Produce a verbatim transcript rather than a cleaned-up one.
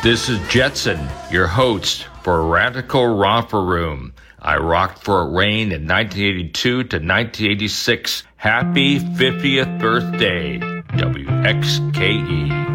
This is Jetson, your host for Radical Romper Room. I rocked for a reign in nineteen eighty-two to nineteen eighty-six. Happy fiftieth birthday, W X K E.